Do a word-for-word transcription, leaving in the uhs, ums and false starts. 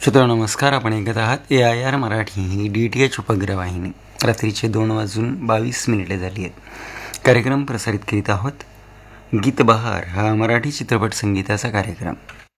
श्रोता नमस्कार. आपण ऐकत आहात ए I R Marathi he D T H उपग्रह वाहिनी. रात्रीचे दोन वाजून बावीस मिनिटे झाली आहेत. कार्यक्रम प्रसारित करीत आहोत गीत बहार हा मराठी चित्रपट संगीताचा कार्यक्रम.